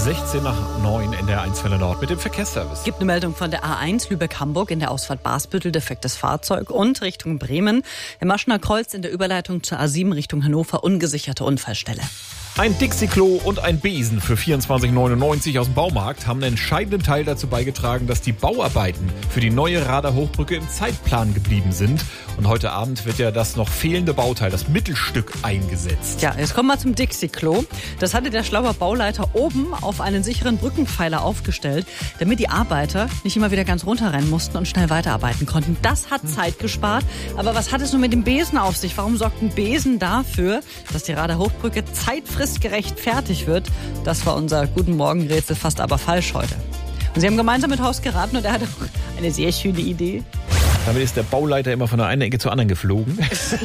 16:09 in der 1 Welle Nord mit dem Verkehrsservice. Es gibt eine Meldung von der A1 Lübeck-Hamburg in der Ausfahrt Basbüttel, defektes Fahrzeug und Richtung Bremen. Im Maschener Kreuz in der Überleitung zur A7 Richtung Hannover ungesicherte Unfallstelle. Ein Dixie-Klo und ein Besen für 24,99 aus dem Baumarkt haben einen entscheidenden Teil dazu beigetragen, dass die Bauarbeiten für die neue Rader Hochbrücke im Zeitplan geblieben sind. Und heute Abend wird ja das noch fehlende Bauteil, das Mittelstück, eingesetzt. Ja, jetzt kommen wir zum Dixie-Klo. Das hatte der schlaue Bauleiter oben auf einen sicheren Brückenpfeiler aufgestellt, damit die Arbeiter nicht immer wieder ganz runterrennen mussten und schnell weiterarbeiten konnten. Das hat Zeit gespart. Aber was hat es nun mit dem Besen auf sich? Warum sorgt ein Besen dafür, dass die Rader Hochbrücke zeitfristgerecht fertig wird? Das war unser Guten Morgen-Rätsel, fast aber falsch heute. Und sie haben gemeinsam mit Horst geraten und er hatte auch eine sehr schöne Idee. Damit ist der Bauleiter immer von der einen Ecke zur anderen geflogen.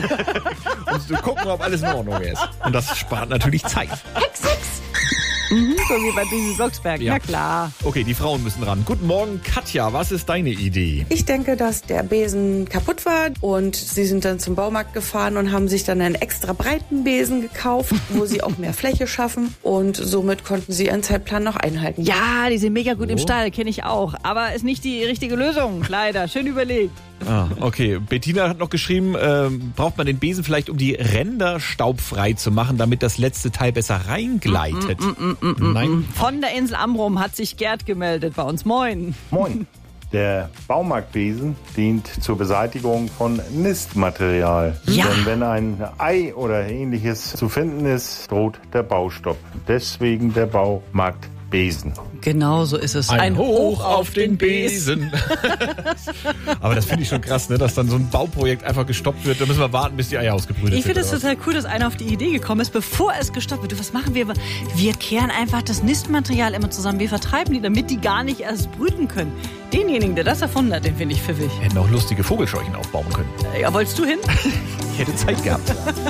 Und zu gucken, ob alles in Ordnung ist. Und das spart natürlich Zeit. Hex! So wie bei Besi Blocksberg, Ja. na klar. Okay, die Frauen müssen ran. Guten Morgen, Katja, was ist deine Idee? Ich denke, dass der Besen kaputt war und sie sind dann zum Baumarkt gefahren und haben sich dann einen extra breiten Besen gekauft, wo sie auch mehr Fläche schaffen und somit konnten sie ihren Zeitplan noch einhalten. Ja, die sind mega gut im Stall, kenne ich auch. Aber ist nicht die richtige Lösung, leider. Schön überlegt. Ah, okay. Bettina hat noch geschrieben, braucht man den Besen vielleicht, um die Ränder staubfrei zu machen, damit das letzte Teil besser reingleitet? Nein. Von der Insel Amrum hat sich Gerd gemeldet bei uns. Moin. Moin. Der Baumarktbesen dient zur Beseitigung von Nistmaterial. Ja. Denn wenn ein Ei oder ähnliches zu finden ist, droht der Baustopp. Deswegen der Baumarktbesen. Genau so ist es. Ein Hoch auf den Besen. Aber das finde ich schon krass, ne, dass dann so ein Bauprojekt einfach gestoppt wird. Da müssen wir warten, bis die Eier ausgebrütet sind. Ich finde es total cool, dass einer auf die Idee gekommen ist, bevor es gestoppt wird. Du, was machen wir? Wir kehren einfach das Nistmaterial immer zusammen. Wir vertreiben die, damit die gar nicht erst brüten können. Denjenigen, der das erfunden hat, den finde ich pfiffig. Wir hätten auch lustige Vogelscheuchen aufbauen können. Ja, wolltest du hin? Ich hätte Zeit gehabt.